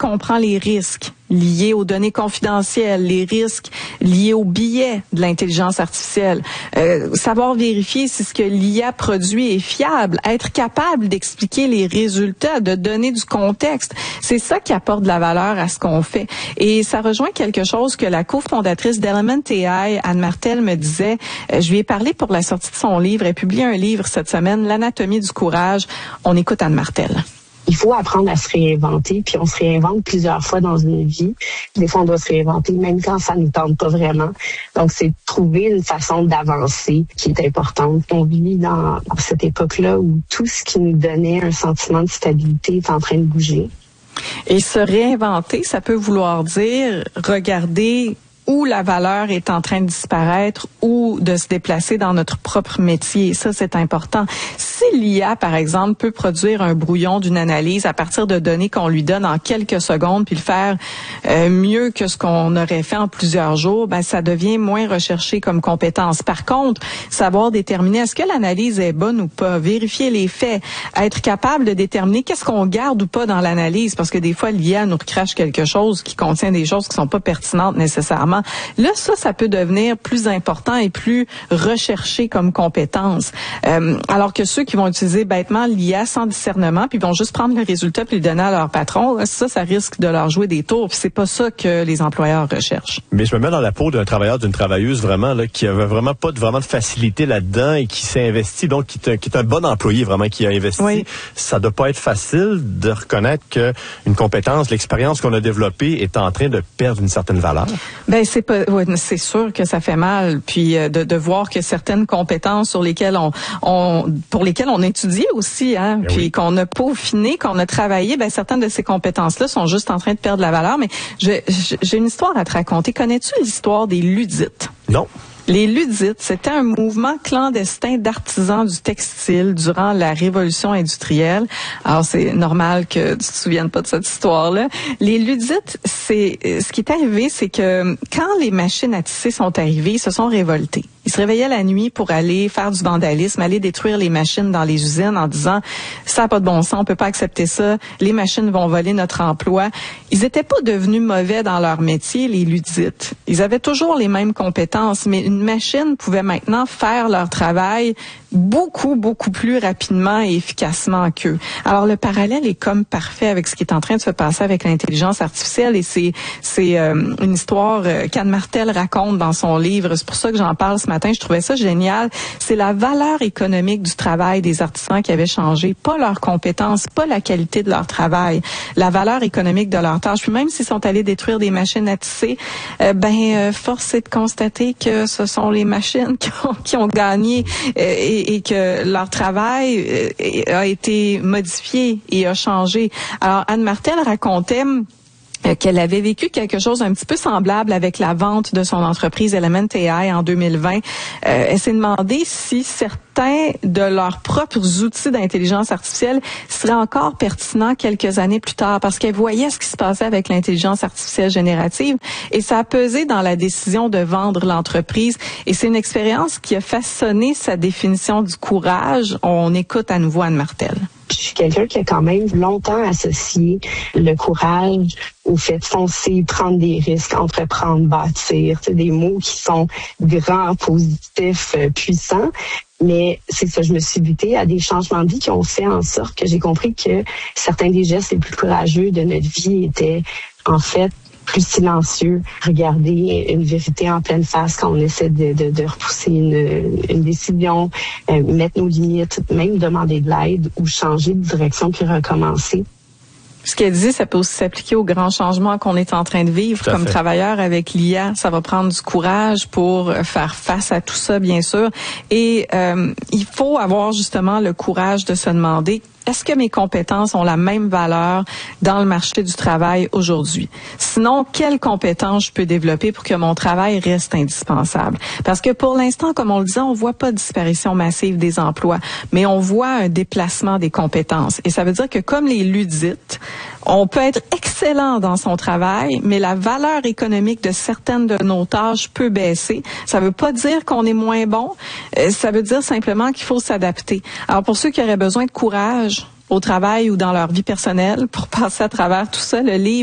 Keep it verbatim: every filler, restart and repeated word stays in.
comprend les risques liés aux données confidentielles, les risques liés aux biais de l'intelligence artificielle, euh, savoir vérifier si ce que l'I A produit est fiable, être capable d'expliquer les résultats, de donner du contexte. C'est ça qui apporte de la valeur à ce qu'on fait. Et ça rejoint quelque chose que la cofondatrice d'Element A I, Anne Martel, me disait. Euh, je lui ai parlé pour la sortie de son livre. Elle a publié un livre cette semaine, L'anatomie du courage. On écoute Anne Martel. Il faut apprendre à se réinventer, puis on se réinvente plusieurs fois dans une vie. Des fois, on doit se réinventer même quand ça ne nous tente pas vraiment. Donc, c'est trouver une façon d'avancer qui est importante. On vit dans cette époque-là où tout ce qui nous donnait un sentiment de stabilité est en train de bouger. Et se réinventer, ça peut vouloir dire regarder où la valeur est en train de disparaître ou de se déplacer dans notre propre métier. Ça, c'est important. Si l'I A, par exemple, peut produire un brouillon d'une analyse à partir de données qu'on lui donne en quelques secondes, puis le faire euh, mieux que ce qu'on aurait fait en plusieurs jours, ben ça devient moins recherché comme compétence. Par contre, savoir déterminer est-ce que l'analyse est bonne ou pas, vérifier les faits, être capable de déterminer qu'est-ce qu'on garde ou pas dans l'analyse, parce que des fois, l'I A nous recrache quelque chose qui contient des choses qui sont pas pertinentes nécessairement. Là, ça, ça peut devenir plus important et plus recherché comme compétence. Euh, alors que ceux qui vont utiliser bêtement l'I A sans discernement, puis vont juste prendre le résultat puis le donner à leur patron, ça, ça risque de leur jouer des tours. Puis c'est pas ça que les employeurs recherchent. Mais je me mets dans la peau d'un travailleur, d'une travailleuse vraiment là, qui avait vraiment pas de vraiment de facilité là-dedans et qui s'est investi, donc qui est, un, qui est un bon employé vraiment qui a investi. Oui. Ça doit pas être facile de reconnaître que une compétence, l'expérience qu'on a développée est en train de perdre une certaine valeur. Ben c'est pas, ouais, c'est sûr que ça fait mal. Puis euh, de, de voir que certaines compétences sur lesquelles on, on pour lesquelles on étudie aussi, hein, ben puis oui. qu'on a peaufiné, qu'on a travaillé, ben certaines de ces compétences-là sont juste en train de perdre la valeur. Mais je, je, j'ai une histoire à te raconter. Connais-tu l'histoire des Luddites? Non. Les Luddites, c'était un mouvement clandestin d'artisans du textile durant la Révolution industrielle. Alors, c'est normal que tu te souviennes pas de cette histoire-là. Les Luddites, c'est ce qui est arrivé, c'est que quand les machines à tisser sont arrivées, ils se sont révoltés. Ils se réveillaient la nuit pour aller faire du vandalisme, aller détruire les machines dans les usines en disant « ça n'a pas de bon sens, on peut pas accepter ça, les machines vont voler notre emploi ». Ils étaient pas devenus mauvais dans leur métier, les Luddites. Ils avaient toujours les mêmes compétences, mais une machine pouvait maintenant faire leur travail beaucoup, beaucoup plus rapidement et efficacement qu'eux. Alors, le parallèle est comme parfait avec ce qui est en train de se passer avec l'intelligence artificielle et c'est c'est euh, une histoire euh, qu'Anne Martel raconte dans son livre. C'est pour ça que j'en parle ce matin. Je trouvais ça génial. C'est la valeur économique du travail des artisans qui avait changé, pas leurs compétences, pas la qualité de leur travail, la valeur économique de leur tâche. Puis même s'ils sont allés détruire des machines à tisser, euh, ben euh, force est de constater que ce sont les machines qui ont, qui ont gagné euh, et et que leur travail a été modifié et a changé. Alors, Anne Martel racontait qu'elle avait vécu quelque chose un petit peu semblable avec la vente de son entreprise Element A I en deux mille vingt. Euh, elle s'est demandé si certains de leurs propres outils d'intelligence artificielle seraient encore pertinents quelques années plus tard parce qu'elle voyait ce qui se passait avec l'intelligence artificielle générative et ça a pesé dans la décision de vendre l'entreprise. Et c'est une expérience qui a façonné sa définition du courage. On écoute à nouveau Anne Martel. Je suis quelqu'un qui a quand même longtemps associé le courage au fait de foncer, prendre des risques, entreprendre, bâtir. C'est des mots qui sont grands, positifs, puissants. Mais c'est ça, je me suis butée à des changements de vie qui ont fait en sorte que j'ai compris que certains des gestes les plus courageux de notre vie étaient en fait plus silencieux, regarder une vérité en pleine face quand on essaie de, de, de repousser une, une décision, euh, mettre nos limites, même demander de l'aide ou changer de direction puis recommencer. Ce qu'elle dit, ça peut aussi s'appliquer aux grands changements qu'on est en train de vivre comme travailleur avec l'I A. Ça va prendre du courage pour faire face à tout ça, bien sûr. Et euh, il faut avoir justement le courage de se demander est-ce que mes compétences ont la même valeur dans le marché du travail aujourd'hui? Sinon, quelles compétences je peux développer pour que mon travail reste indispensable? Parce que pour l'instant, comme on le disait, on voit pas de disparition massive des emplois, mais on voit un déplacement des compétences. Et ça veut dire que comme les Luddites, on peut être excellent dans son travail, mais la valeur économique de certaines de nos tâches peut baisser. Ça veut pas dire qu'on est moins bon. Ça veut dire simplement qu'il faut s'adapter. Alors, pour ceux qui auraient besoin de courage au travail ou dans leur vie personnelle pour passer à travers tout ça, le livre